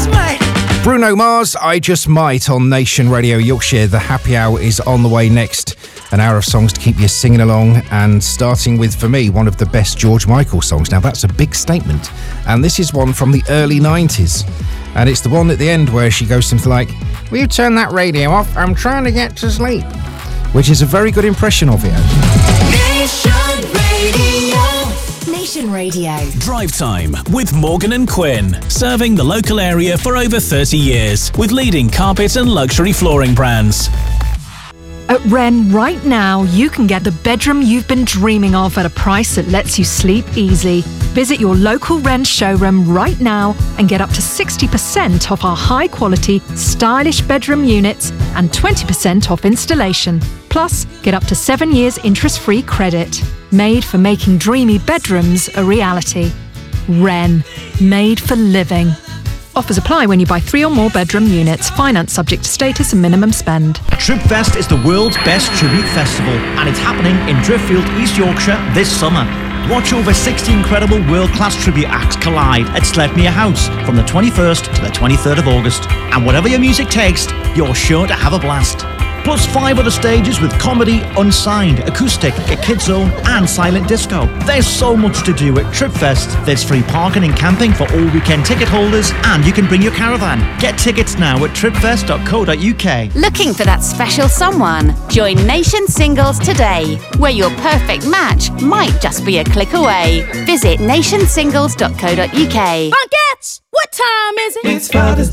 Bruno Mars, I Just Might on Nation Radio Yorkshire. The happy hour is on the way next. An hour of songs to keep you singing along, and starting with, for me, one of the best George Michael songs. Now, that's a big statement. And this is one from the early 90s. And it's the one at the end where she goes something like, "Will you turn that radio off? I'm trying to get to sleep." Which is a very good impression of it. Nation Radio. Nation Radio. Drive Time with Morgan and Quinn. Serving the local area for over 30 years with leading carpet and luxury flooring brands. At Wren, right now, you can get the bedroom you've been dreaming of at a price that lets you sleep easy. Visit your local Wren showroom right now and get up to 60% off our high-quality, stylish bedroom units and 20% off installation. Plus, get up to 7 years interest-free credit. Made for making dreamy bedrooms a reality. Wren, made for living. Offers apply when you buy 3 or more bedroom units. Finance subject to status and minimum spend. Tripfest is the world's best tribute festival, and it's happening in Driffield, East Yorkshire this summer. Watch over 60 incredible world-class tribute acts collide at Sledmere House from the 21st to the 23rd of August. And whatever your music tastes, you're sure to have a blast. Plus 5 other stages with comedy, unsigned, acoustic, a kids zone and silent disco. There's so much to do at Tripfest. There's free parking and camping for all weekend ticket holders, and you can bring your caravan. Get tickets now at tripfest.co.uk. Looking for that special someone? Join Nation Singles today, where your perfect match might just be a click away. Visit nationsingles.co.uk. Bunkettes, what time is it? It's Father's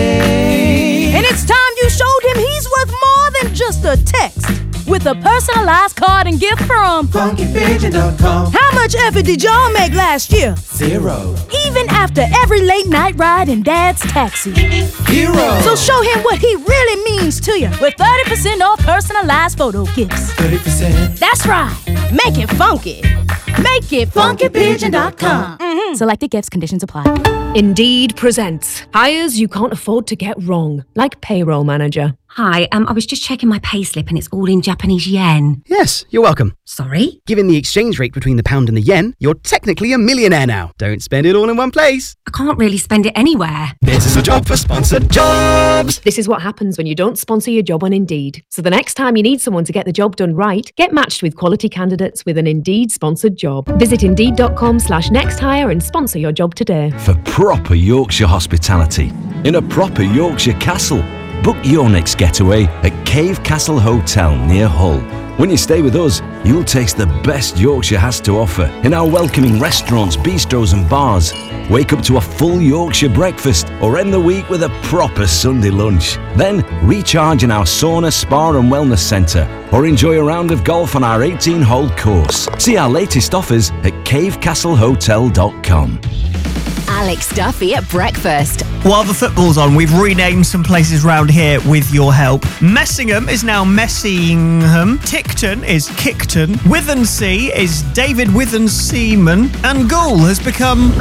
Day. And it's time you showed him he's worth more than just a text. With a personalized card and gift from funkypigeon.com. How much effort did y'all make last year? 0. Even after every late night ride in Dad's taxi. 0. So show him what he really means to you with 30% off personalized photo gifts. 30%. That's right. Make it funky. Make it funkypigeon.com. Selected gifts, conditions apply. Indeed presents hires you can't afford to get wrong, like payroll manager. Hi, I was just checking my payslip and it's all in Japanese yen. Yes, you're welcome. Sorry? Given the exchange rate between the pound and the yen, you're technically a millionaire now. Don't spend it all in one place. I can't really spend it anywhere. This is a job for sponsored jobs. This is what happens when you don't sponsor your job on Indeed. So the next time you need someone to get the job done right, get matched with quality candidates with an Indeed sponsored job. Visit Indeed.com/nexthire and sponsor your job today. For proper Yorkshire hospitality in a proper Yorkshire castle. Book your next getaway at Cave Castle Hotel near Hull. When you stay with us, you'll taste the best Yorkshire has to offer in our welcoming restaurants, bistros and bars. Wake up to a full Yorkshire breakfast or end the week with a proper Sunday lunch. Then recharge in our sauna, spa and wellness centre or enjoy a round of golf on our 18-hole course. See our latest offers at cavecastlehotel.com. Alex Duffy at breakfast. While the football's on, we've renamed some places round here with your help. Messingham is now Messingham. Tickton is Kickton. Withensea is David Withenseaman. And Goole has become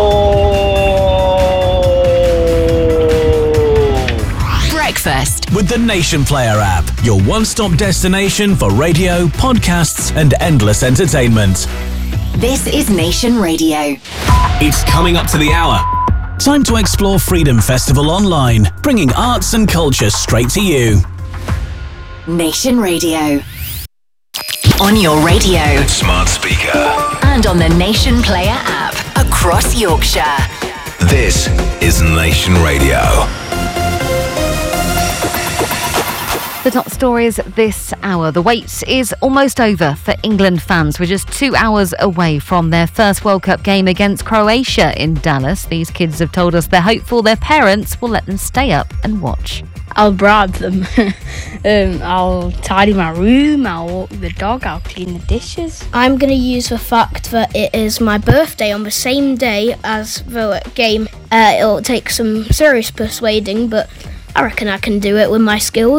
Breakfast with the Nation Player app, your one-stop destination for radio, podcasts and endless entertainment. This is Nation Radio. It's coming up to the hour. Time to explore Freedom Festival online, bringing arts and culture straight to you. Nation Radio. On your radio. Smart speaker. And on the Nation Player app. Across Yorkshire. This is Nation Radio. The top stories this hour. The wait is almost over for England fans. We're just 2 hours away from their first World Cup game against Croatia in Dallas. These kids have told us they're hopeful their parents will let them stay up and watch. I'll bribe them. I'll tidy my room, I'll walk the dog, I'll clean the dishes. I'm going to use the fact that it is my birthday on the same day as the game. It'll take some serious persuading, but I reckon I can do it with my skills.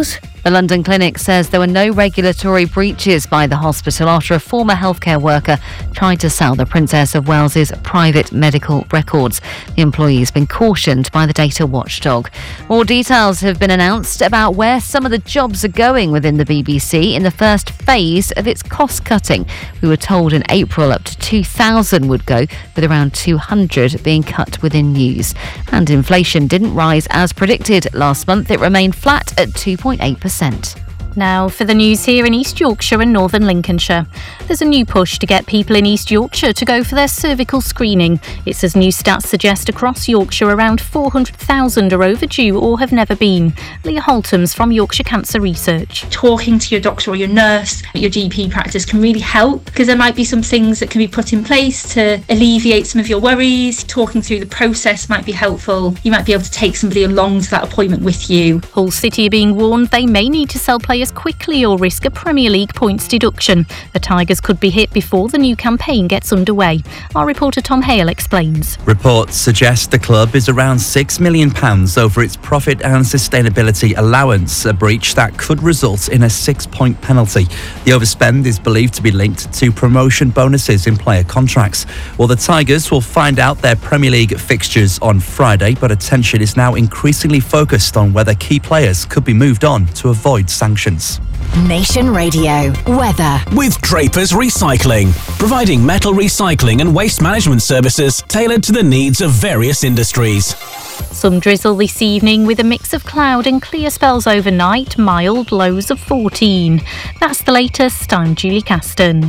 The London Clinic says there were no regulatory breaches by the hospital after a former healthcare worker tried to sell the Princess of Wales's private medical records. The employee has been cautioned by the data watchdog. More details have been announced about where some of the jobs are going within the BBC in the first phase of its cost cutting. We were told in April up to 2,000 would go, with around 200 being cut within news. And inflation didn't rise as predicted. Last month it remained flat at 2.8%. Now for the news here in East Yorkshire and Northern Lincolnshire. There's a new push to get people in East Yorkshire to go for their cervical screening. It's as new stats suggest across Yorkshire around 400,000 are overdue or have never been. Leah Holtums from Yorkshire Cancer Research. Talking to your doctor or your nurse at your GP practice can really help, because there might be some things that can be put in place to alleviate some of your worries. Talking through the process might be helpful. You might be able to take somebody along to that appointment with you. Hull City are being warned they may need to sell players quickly or risk a Premier League points deduction. The Tigers could be hit before the new campaign gets underway. Our reporter Tom Hale explains. Reports suggest the club is around £6 million over its profit and sustainability allowance, a breach that could result in a 6-point penalty. The overspend is believed to be linked to promotion bonuses in player contracts. Well, the Tigers will find out their Premier League fixtures on Friday, but attention is now increasingly focused on whether key players could be moved on to avoid sanctions. Nation Radio weather with Draper's Recycling, providing metal recycling and waste management services tailored to the needs of various industries. Some drizzle this evening with a mix of cloud and clear spells overnight, mild lows of 14. That's the latest. I'm Julie Caston.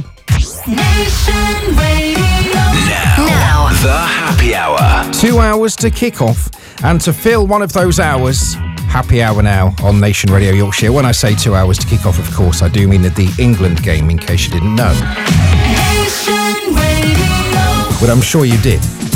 Nation Radio. Now, the happy hour. 2 hours to kick off, and to fill one of those hours, happy hour now on Nation Radio Yorkshire. When I say 2 hours to kick off, of course, I do mean the England game, in case you didn't know. Nation Radio. But I'm sure you did.